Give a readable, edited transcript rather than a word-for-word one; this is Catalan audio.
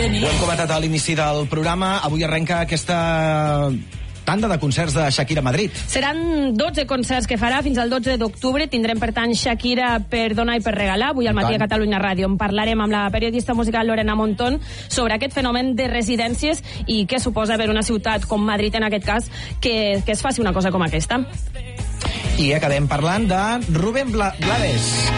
Ho hem comentat a l'inici del programa. Avui arrenca aquesta tanda de concerts de Shakira a Madrid. Seran 12 concerts que farà fins al 12 d'octubre. Tindrem, per tant, Shakira per donar i per regalar. Avui al matí a Catalunya Ràdio en parlarem amb la periodista musical Lorena Montón sobre aquest fenomen de residències i què suposa per una ciutat com Madrid, en aquest cas, que es faci una cosa com aquesta. I acabem parlant de Rubén Blades.